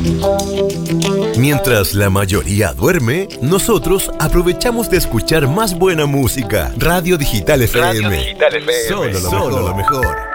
Mientras la mayoría duerme, nosotros aprovechamos de escuchar más buena música. Radio Digital FM. Radio Digital FM. Solo lo mejor.